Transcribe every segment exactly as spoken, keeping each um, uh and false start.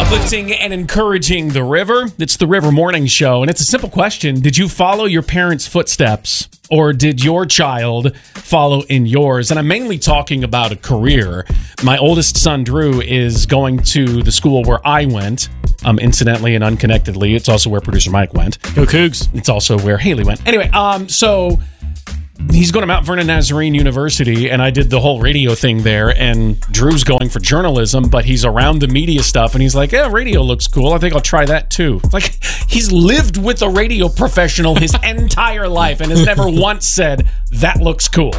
Uplifting and encouraging the river. It's the River Morning Show, and it's a simple question. Did you follow your parents' footsteps, or did your child follow in yours? And I'm mainly talking about a career. My oldest son, Drew, is going to the school where I went, um, incidentally and unconnectedly. It's also where producer Mike went. Go Cougs. It's also where Haley went. Anyway, um, so... he's going to Mount Vernon Nazarene University, and I did the whole radio thing there, and Drew's going for journalism, but he's around the media stuff, and he's like, yeah, radio looks cool. I think I'll try that too. Like, he's lived with a radio professional his entire life and has never once said, that looks cool.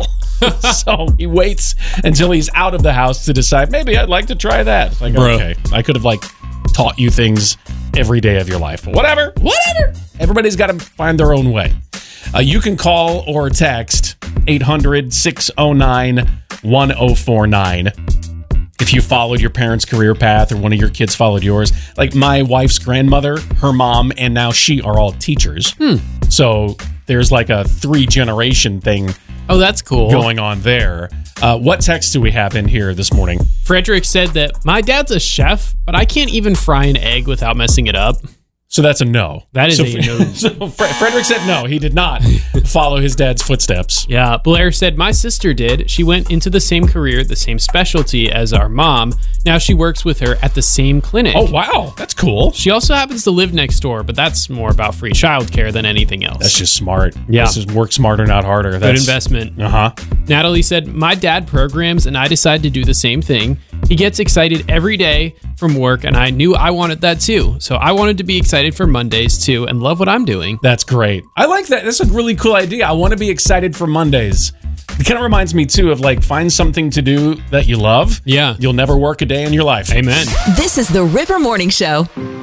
So he waits until he's out of the house to decide, maybe I'd like to try that. It's like, Bro. okay, I could have, like, taught you things every day of your life. But whatever, whatever. Everybody's got to find their own way. Uh, you can call or text eight hundred, six oh nine, one oh four nine if you followed your parents' career path or one of your kids followed yours. Like my wife's grandmother, her mom, and now she are all teachers. Hmm. So there's like a three-generation thing Oh, that's cool. going on there. Uh, what text do we have in here this morning? Frederick said that my dad's a chef, but I can't even fry an egg without messing it up. So that's a no. That is so, a no. So Fre- Frederick said no, he did not follow his dad's footsteps. Yeah, Blair said, my sister did. She went into the same career, the same specialty as our mom. Now she works with her at the same clinic. Oh, wow. That's cool. She also happens to live next door, but that's more about free childcare than anything else. That's just smart. Yeah. This is work smarter, not harder. Good That's, investment. Uh-huh. Natalie said, my dad programs and I decided to do the same thing. He gets excited every day from work, and I knew I wanted that too. So I wanted to be excited for Mondays too and love what I'm doing. That's great. I like that. That's a really cool idea. I want to be excited for Mondays. It kind of reminds me too of like find something to do that you love. Yeah. You'll never work a day in your life. Amen. This is the River Morning Show.